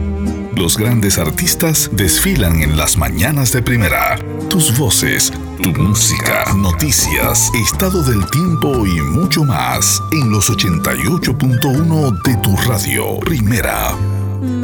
Los grandes artistas desfilan en las mañanas de Primera. Tus voces, tu música, noticias, estado del tiempo y mucho más en los 88.1 de tu radio. Primera.